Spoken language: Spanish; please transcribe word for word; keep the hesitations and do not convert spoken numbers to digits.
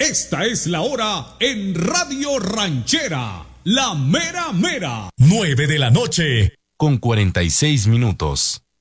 Esta es la hora en Radio Ranchera, la mera mera. nueve de la noche, con cuarenta y seis minutos.